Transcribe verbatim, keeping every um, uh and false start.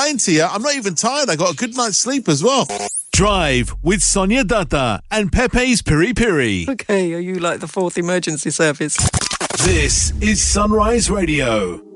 lying to you. I'm not even tired. I got a good night's sleep as well. Drive with Sonia Dutta and Pepe's Piri Piri. Okay, are you like the fourth emergency service? This is Sunrise Radio.